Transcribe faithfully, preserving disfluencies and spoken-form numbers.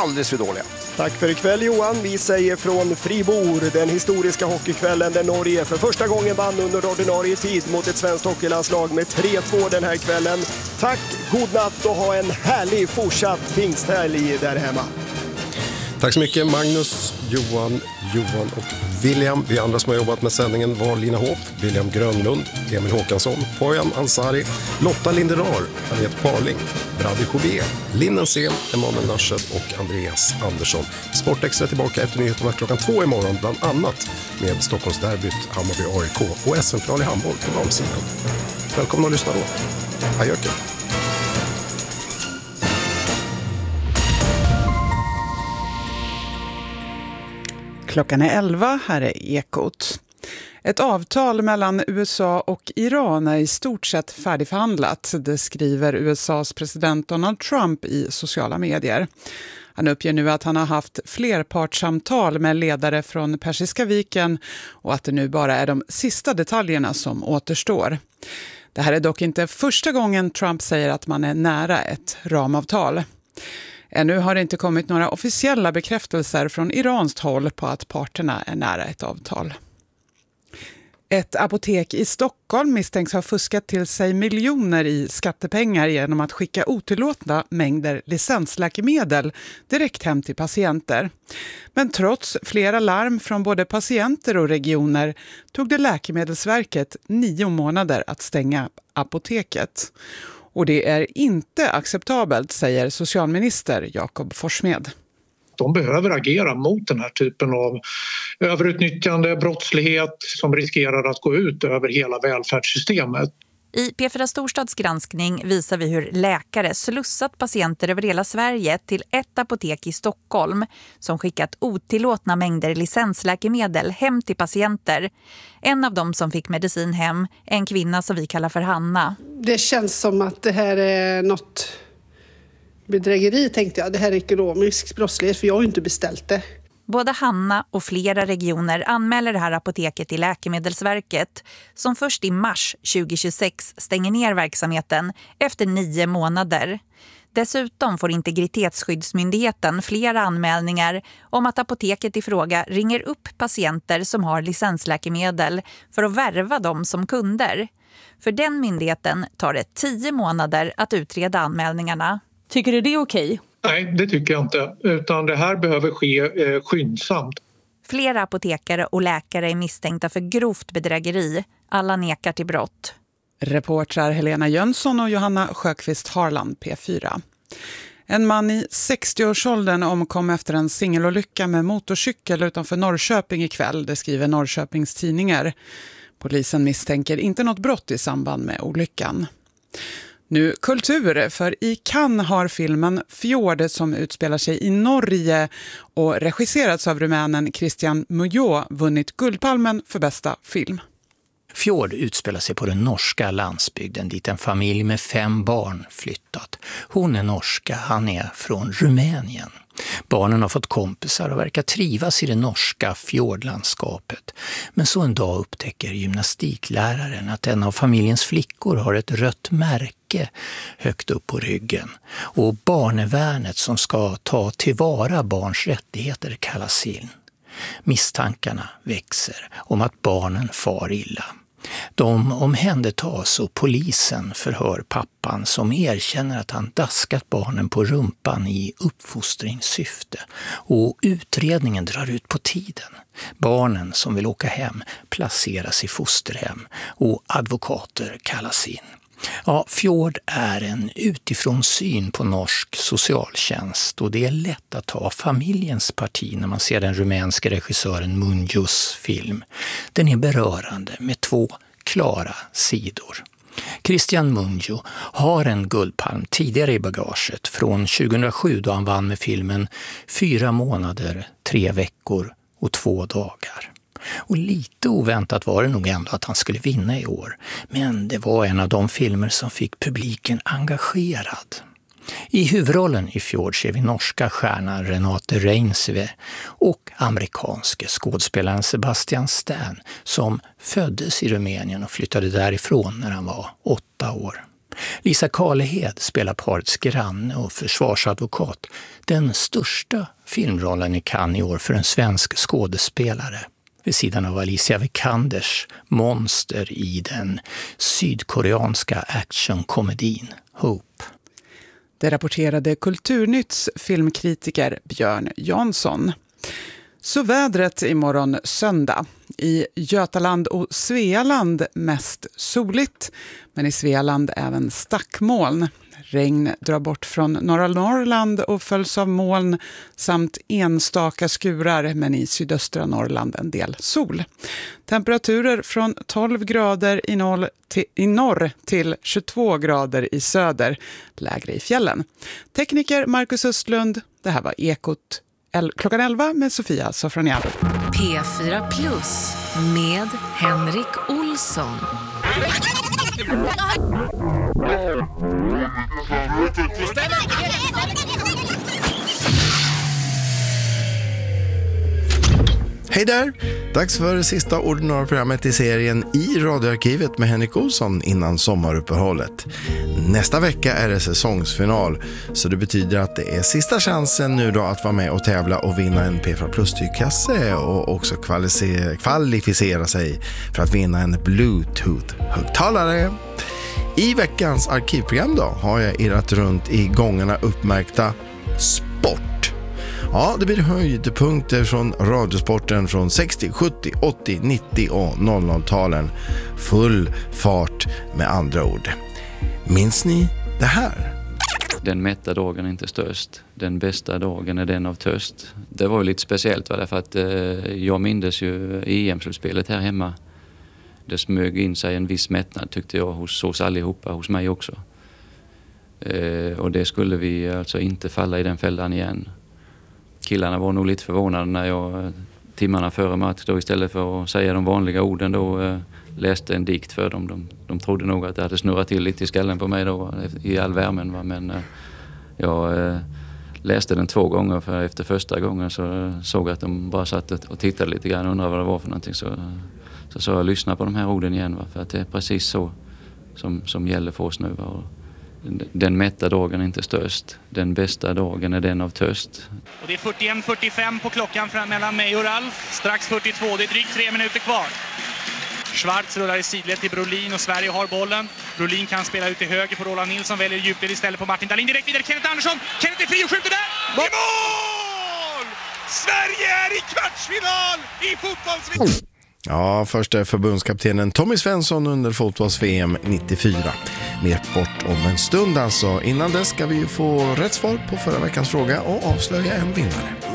alldeles för dåliga. Tack för ikväll Johan. Vi säger från Fribourg, den historiska hockeykvällen där Norge för första gången vann under ordinarie tid mot ett svenskt hockeylandslag med tre två den här kvällen. Tack, god natt och ha en härlig fortsatt pingsthelg där hemma. Tack så mycket Magnus, Johan, Johan och William. Vi andra som har jobbat med sändningen var Lina Hoff, William Grönlund, Emil Håkansson, Pojan Ansari, Lotta Linderar, Harriet Parling, Brady Jouvier, Linnen Sel, Emanuel Narshed och Andreas Andersson. Sportextra tillbaka efter nyheterna klockan två imorgon, bland annat med Stockholmsderbyt, Hammarby A I K och S M-final i handboll på damsidan. Välkomna att lyssna då. Adjöken. Klockan är elva, här är Ekot. Ett avtal mellan U S A och Iran är i stort sett färdigförhandlat. Det skriver U S A:s president Donald Trump i sociala medier. Han uppger nu att han har haft flerpartssamtal med ledare från Persiska viken och att det nu bara är de sista detaljerna som återstår. Det här är dock inte första gången Trump säger att man är nära ett ramavtal. Ännu har det inte kommit några officiella bekräftelser från iranskt håll på att parterna är nära ett avtal. Ett apotek i Stockholm misstänks ha fuskat till sig miljoner i skattepengar genom att skicka otillåtna mängder licensläkemedel direkt hem till patienter. Men trots flera larm från både patienter och regioner tog det Läkemedelsverket nio månader att stänga apoteket. Och det är inte acceptabelt, säger socialminister Jakob Forssmed. De behöver agera mot den här typen av överutnyttjande, brottslighet som riskerar att gå ut över hela välfärdssystemet. I P fyra Storstads granskning visar vi hur läkare slussat patienter över hela Sverige till ett apotek i Stockholm som skickat otillåtna mängder licensläkemedel hem till patienter. En av dem som fick medicin hem, en kvinna som vi kallar för Hanna. Det känns som att det här är något bedrägeri, tänkte jag. Det här är ekonomisk brottslighet, för jag har ju inte beställt det. Både Hanna och flera regioner anmäler det här apoteket till Läkemedelsverket som först i mars tjugohundratjugosex stänger ner verksamheten efter nio månader. Dessutom får Integritetsskyddsmyndigheten flera anmälningar om att apoteket i fråga ringer upp patienter som har licensläkemedel för att värva dem som kunder. För den myndigheten tar det tio månader att utreda anmälningarna. Tycker du det är okej? Nej, det tycker jag inte. Utan det här behöver ske eh, skyndsamt. Flera apotekare och läkare är misstänkta för grovt bedrägeri. Alla nekar till brott. Reportrar Helena Jönsson och Johanna Sjöqvist Harland, P fyra. En man i sextio-årsåldern omkom efter en singelolycka med motorcykel utanför Norrköping ikväll, det skriver Norrköpings tidningar. Polisen misstänker inte något brott i samband med olyckan. Nu kultur, för i Cannes har filmen Fjord som utspelar sig i Norge och regisserats av rumänen Christian Mujo vunnit Guldpalmen för bästa film. Fjord utspelar sig på den norska landsbygden dit en familj med fem barn flyttat. Hon är norska, han är från Rumänien. Barnen har fått kompisar och verkar trivas i det norska fjordlandskapet. Men så en dag upptäcker gymnastikläraren att en av familjens flickor har ett rött märke högt upp på ryggen. Och barnevärnet som ska ta tillvara barns rättigheter kallas in. Misstankarna växer om att barnen far illa. De omhändertas och polisen förhör pappan som erkänner att han daskat barnen på rumpan i uppfostringssyfte. Och utredningen drar ut på tiden. Barnen som vill åka hem placeras i fosterhem och advokater kallas in. Ja, Fjord är en utifrån syn på norsk socialtjänst och det är lätt att ta familjens parti när man ser den rumänske regissören Munjos film. Den är berörande med två klara sidor. Christian Munjo har en guldpalm tidigare i bagaget från tjugohundrasju då han vann med filmen Fyra månader, tre veckor och två dagar. Och lite oväntat var det nog ändå att han skulle vinna i år. Men det var en av de filmer som fick publiken engagerad. I huvudrollen i Fjord ser vi norska stjärnan Renate Reinsve och amerikanske skådespelaren Sebastian Stan som föddes i Rumänien och flyttade därifrån när han var åtta år. Lisa Karlehed spelar parets granne och försvarsadvokat. Den största filmrollen i Cannes i år för en svensk skådespelare. Vid sidan av Alicia Vikanders monster i den sydkoreanska actionkomedin Hope. Det rapporterade Kulturnytts filmkritiker Björn Jansson. Så vädret imorgon söndag. I Götaland och Svealand mest soligt, men i Svealand även stackmoln. Regn drar bort från norra Norrland och följs av moln samt enstaka skurar, men i sydöstra Norrland en del sol. Temperaturer från tolv grader i, noll till, i norr till tjugotvå grader i söder, lägre i fjällen. Tekniker Marcus Östlund, det här var Ekot klockan elva med Sofia Sofroniado. P fyra Plus med Henrik Olsson. Hej där! Dags för det sista ordinarie programmet i serien i radioarkivet med Henrik Olsson innan sommaruppehållet. Nästa vecka är det säsongsfinal, så det betyder att det är sista chansen nu då att vara med och tävla och vinna en P fyra Plus-tygkasse och också kvalificera sig för att vinna en Bluetooth-högtalare. I veckans arkivprogram då har jag irrat runt i gångarna uppmärkta sport. Ja, det blir höjdpunkter från radiosporten från sextio, sjuttio, åttio, nittio och noll noll-talen. Full fart med andra ord. Minns ni det här? Den mätta dagen är inte störst. Den bästa dagen är den av törst. Det var ju lite speciellt, va? Därför att eh, jag mindes ju E M-slutspelet här hemma. Det smög in sig en viss mättnad, tyckte jag, hos oss allihopa, hos mig också. Eh, och det skulle vi alltså inte falla i den fällan igen. Killarna var nog lite förvånade när jag timmarna före match då, istället för att säga de vanliga orden då, eh, läste en dikt för dem. De, de trodde nog att det hade snurrat till lite i skallen på mig då, i all värmen. Va? Men eh, jag eh, läste den två gånger, för efter första gången så såg jag att de bara satt och tittade lite grann och undrade vad det var för någonting. Så, så, så jag lyssnade på de här orden igen, va? För att det är precis så som, som gäller för oss nu. Va? Och den mätta dagen är inte störst. Den bästa dagen är den av törst. Och det är fyrtioen fyrtiofem på klockan fram mellan mig och Ralf. Strax fyrtiotvå, det är drygt tre minuter kvar. Schwarz rullar i sidled till Brolin och Sverige har bollen. Brolin kan spela ut till höger på Roland Nilsson, väljer djupled istället på Martin Dahlin. Direkt vidare Kenneth Andersson. Kenneth är fri och skjuter där. I mål! Sverige är i kvartsfinal i fotbolls... Ja, först är förbundskaptenen Tommy Svensson under fotbolls-V M nittiofyra. Mer bort om en stund alltså. Innan dess ska vi få rätt svar på förra veckans fråga och avslöja en vinnare.